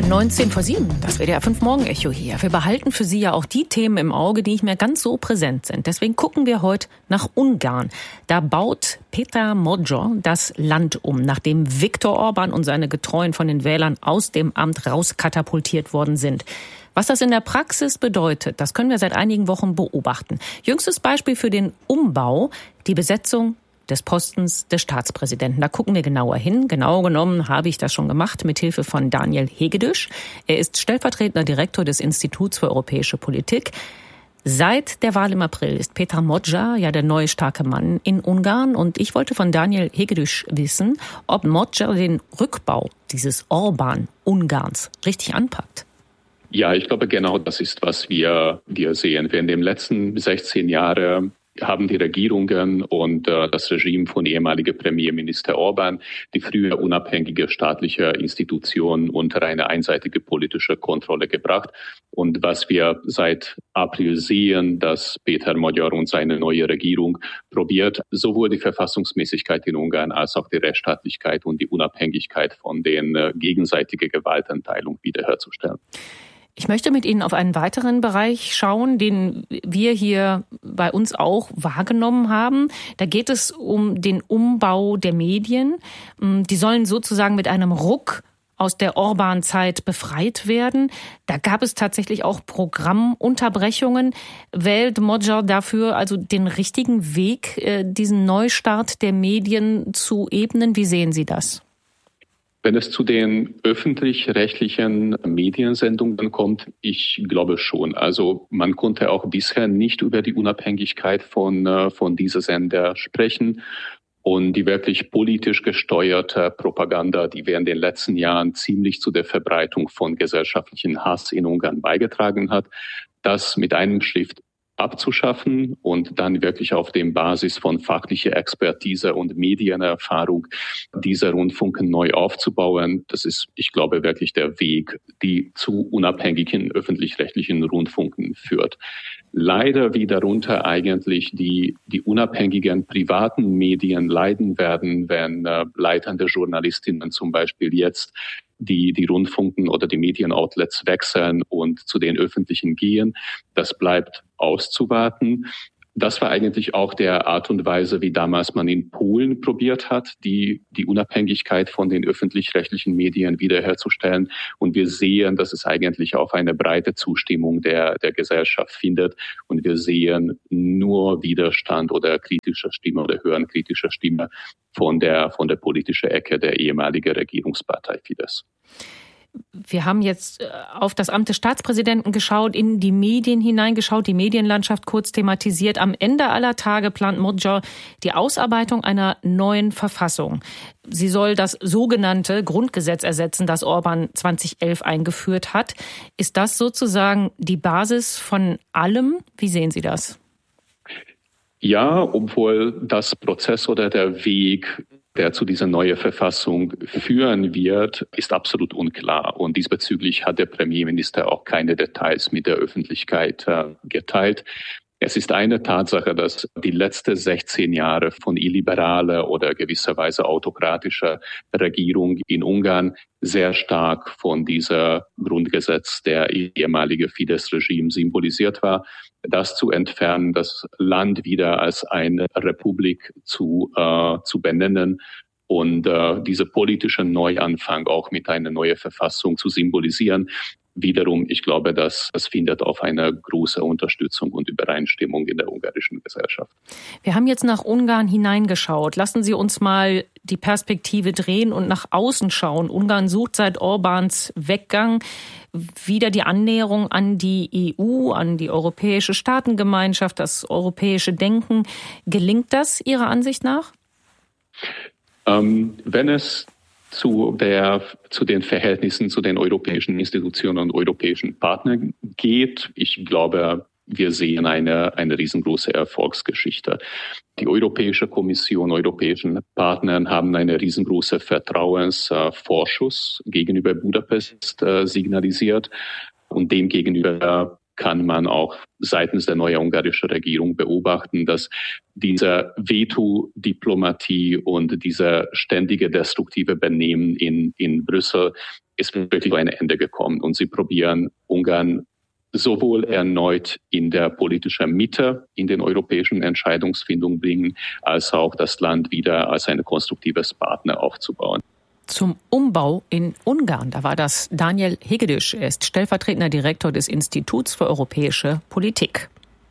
19:07, das WDR 5 Morgen-Echo hier. Wir behalten für Sie ja auch die Themen im Auge, die nicht mehr ganz so präsent sind. Deswegen gucken wir heute nach Ungarn. Da baut Péter Magyar das Land um, nachdem Viktor Orbán und seine Getreuen von den Wählern aus dem Amt rauskatapultiert worden sind. Was das in der Praxis bedeutet, das können wir seit einigen Wochen beobachten. Jüngstes Beispiel für den Umbau, die Besetzung des Postens des Staatspräsidenten. Da gucken wir genauer hin. Genau genommen habe ich das schon gemacht mit Hilfe von Daniel Hegedüs. Er ist stellvertretender Direktor des Instituts für europäische Politik. Seit der Wahl im April ist Péter Magyar ja der neue starke Mann in Ungarn. Und ich wollte von Daniel Hegedüs wissen, ob Magyar den Rückbau dieses Orbán-Ungarns richtig anpackt. Ja, ich glaube, genau das ist, was wir sehen. Während den letzten 16 Jahren haben die Regierungen und das Regime von ehemaliger Premierminister Orbán die früher unabhängige staatliche Institutionen unter eine einseitige politische Kontrolle gebracht. Und was wir seit April sehen, dass Péter Magyar und seine neue Regierung probiert, sowohl die Verfassungsmäßigkeit in Ungarn als auch die Rechtsstaatlichkeit und die Unabhängigkeit von den gegenseitigen Gewaltenteilung wiederherzustellen. Ich möchte mit Ihnen auf einen weiteren Bereich schauen, den wir hier bei uns auch wahrgenommen haben. Da geht es um den Umbau der Medien. Die sollen sozusagen mit einem Ruck aus der Orbán-Zeit befreit werden. Da gab es tatsächlich auch Programmunterbrechungen. Wählt Magyar dafür also den richtigen Weg, diesen Neustart der Medien zu ebnen? Wie sehen Sie das? Wenn es zu den öffentlich-rechtlichen Mediensendungen kommt, ich glaube schon. Also man konnte auch bisher nicht über die Unabhängigkeit von dieser Sender sprechen. Und die wirklich politisch gesteuerte Propaganda, die während den letzten Jahren ziemlich zu der Verbreitung von gesellschaftlichen Hass in Ungarn beigetragen hat, das mit einem Schritt abzuschaffen und dann wirklich auf dem Basis von fachlicher Expertise und Medienerfahrung diese Rundfunken neu aufzubauen. Das ist, ich glaube, wirklich der Weg, die zu unabhängigen öffentlich-rechtlichen Rundfunken führt. Leider wie darunter eigentlich die unabhängigen privaten Medien leiden werden, wenn leitende Journalistinnen zum Beispiel jetzt die Rundfunken oder die Medienoutlets wechseln und zu den öffentlichen gehen. Das bleibt auszuwarten. Das war eigentlich auch der Art und Weise, wie damals man in Polen probiert hat, die Unabhängigkeit von den öffentlich-rechtlichen Medien wiederherzustellen. Und wir sehen, dass es eigentlich auf eine breite Zustimmung der Gesellschaft findet. Und wir sehen nur Widerstand oder kritische Stimme oder hören kritische Stimme von der politischen Ecke der ehemaligen Regierungspartei Fidesz. Wir haben jetzt auf das Amt des Staatspräsidenten geschaut, in die Medien hineingeschaut, die Medienlandschaft kurz thematisiert. Am Ende aller Tage plant Magyar die Ausarbeitung einer neuen Verfassung. Sie soll das sogenannte Grundgesetz ersetzen, das Orbán 2011 eingeführt hat. Ist das sozusagen die Basis von allem? Wie sehen Sie das? Ja, obwohl das Prozess oder der Weg, der zu dieser neuen Verfassung führen wird, ist absolut unklar. Und diesbezüglich hat der Premierminister auch keine Details mit der Öffentlichkeit geteilt. Es ist eine Tatsache, dass die letzten 16 Jahre von illiberaler oder gewisserweise autokratischer Regierung in Ungarn sehr stark von dieser Grundgesetz der ehemaligen Fidesz-Regime symbolisiert war. Das zu entfernen, das Land wieder als eine Republik zu benennen und diese politische Neuanfang auch mit einer neuen Verfassung zu symbolisieren. Wiederum, ich glaube, das findet auf eine große Unterstützung und Übereinstimmung in der ungarischen Gesellschaft. Wir haben jetzt nach Ungarn hineingeschaut. Lassen Sie uns mal die Perspektive drehen und nach außen schauen. Ungarn sucht seit Orbáns Weggang wieder die Annäherung an die EU, an die europäische Staatengemeinschaft, das europäische Denken. Gelingt das Ihrer Ansicht nach? Wenn es zu den Verhältnissen zu den europäischen Institutionen und europäischen Partnern geht, ich glaube, wir sehen eine riesengroße Erfolgsgeschichte. Die Europäische Kommission, europäischen Partner haben eine riesengroße Vertrauensvorschuss gegenüber Budapest signalisiert und demgegenüber kann man auch seitens der neuen ungarischen Regierung beobachten, dass diese Veto-Diplomatie und dieser ständige destruktive Benehmen in Brüssel ist wirklich ein Ende gekommen. Und sie probieren Ungarn sowohl erneut in der politischen Mitte in den europäischen Entscheidungsfindung bringen, als auch das Land wieder als ein konstruktives Partner aufzubauen. Zum Umbau in Ungarn, da war das Daniel Hegedüsch. Er ist stellvertretender Direktor des Instituts für europäische Politik.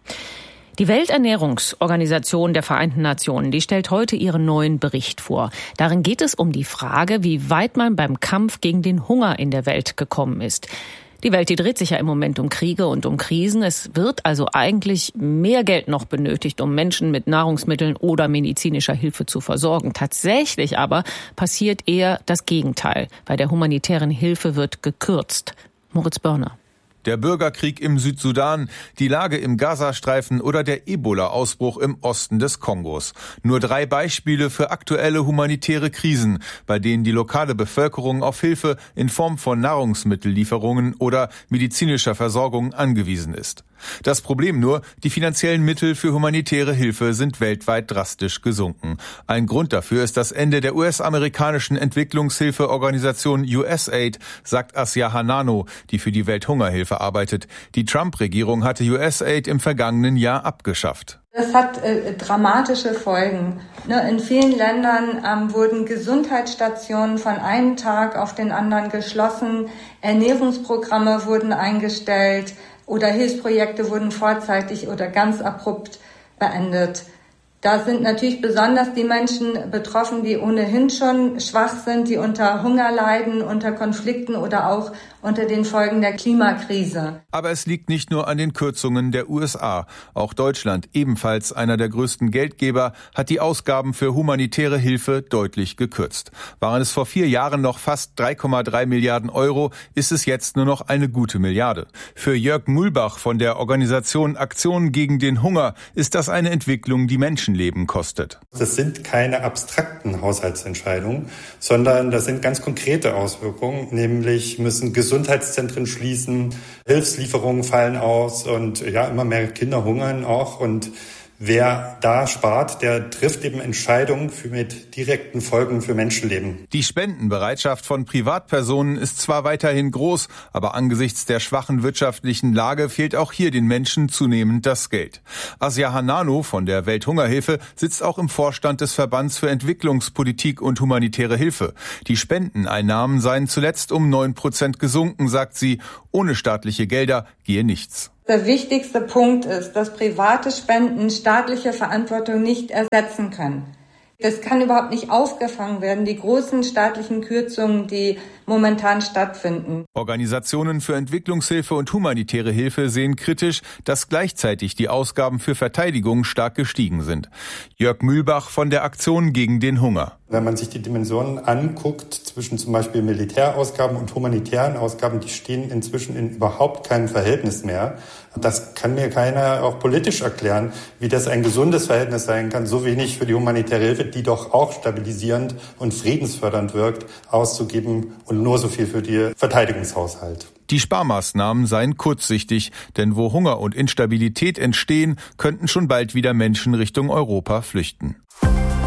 Die Welternährungsorganisation der Vereinten Nationen, die stellt heute ihren neuen Bericht vor. Darin geht es um die Frage, wie weit man beim Kampf gegen den Hunger in der Welt gekommen ist. Die Welt, die dreht sich ja im Moment um Kriege und um Krisen. Es wird also eigentlich mehr Geld noch benötigt, um Menschen mit Nahrungsmitteln oder medizinischer Hilfe zu versorgen. Tatsächlich aber passiert eher das Gegenteil. Bei der humanitären Hilfe wird gekürzt. Moritz Börner. Der Bürgerkrieg im Südsudan, die Lage im Gazastreifen oder der Ebola-Ausbruch im Osten des Kongos. Nur 3 Beispiele für aktuelle humanitäre Krisen, bei denen die lokale Bevölkerung auf Hilfe in Form von Nahrungsmittellieferungen oder medizinischer Versorgung angewiesen ist. Das Problem nur, die finanziellen Mittel für humanitäre Hilfe sind weltweit drastisch gesunken. Ein Grund dafür ist das Ende der US-amerikanischen Entwicklungshilfeorganisation USAID, sagt Asya Hanano, die für die Welthungerhilfe arbeitet. Die Trump-Regierung hatte USAID im vergangenen Jahr abgeschafft. Das hat dramatische Folgen. In vielen Ländern wurden Gesundheitsstationen von einem Tag auf den anderen geschlossen, Ernährungsprogramme wurden eingestellt oder Hilfsprojekte wurden vorzeitig oder ganz abrupt beendet. Da sind natürlich besonders die Menschen betroffen, die ohnehin schon schwach sind, die unter Hunger leiden, unter Konflikten oder auch unter den Folgen der Klimakrise. Aber es liegt nicht nur an den Kürzungen der USA. Auch Deutschland, ebenfalls einer der größten Geldgeber, hat die Ausgaben für humanitäre Hilfe deutlich gekürzt. Waren es vor 4 Jahren noch fast 3,3 Milliarden Euro, ist es jetzt nur noch eine gute Milliarde. Für Jörg Mühlbach von der Organisation Aktion gegen den Hunger ist das eine Entwicklung, die Menschenleben kostet. Das sind keine abstrakten Haushaltsentscheidungen, sondern das sind ganz konkrete Auswirkungen, nämlich müssen Gesundheitszentren schließen, Hilfslieferungen fallen aus und immer mehr Kinder hungern auch. Und wer da spart, der trifft eben Entscheidungen mit direkten Folgen für Menschenleben. Die Spendenbereitschaft von Privatpersonen ist zwar weiterhin groß, aber angesichts der schwachen wirtschaftlichen Lage fehlt auch hier den Menschen zunehmend das Geld. Asya Hanano von der Welthungerhilfe sitzt auch im Vorstand des Verbands für Entwicklungspolitik und humanitäre Hilfe. Die Spendeneinnahmen seien zuletzt um 9% gesunken, sagt sie. Ohne staatliche Gelder gehe nichts. Der wichtigste Punkt ist, dass private Spenden staatliche Verantwortung nicht ersetzen können. Das kann überhaupt nicht aufgefangen werden, die großen staatlichen Kürzungen, die momentan stattfinden. Organisationen für Entwicklungshilfe und humanitäre Hilfe sehen kritisch, dass gleichzeitig die Ausgaben für Verteidigung stark gestiegen sind. Jörg Mühlbach von der Aktion gegen den Hunger. Wenn man sich die Dimensionen anguckt zwischen zum Beispiel Militärausgaben und humanitären Ausgaben, die stehen inzwischen in überhaupt keinem Verhältnis mehr. Das kann mir keiner auch politisch erklären, wie das ein gesundes Verhältnis sein kann, so wenig für die humanitäre Hilfe, die doch auch stabilisierend und friedensfördernd wirkt, auszugeben und nur so viel für die Verteidigungshaushalt. Die Sparmaßnahmen seien kurzsichtig, denn wo Hunger und Instabilität entstehen, könnten schon bald wieder Menschen Richtung Europa flüchten.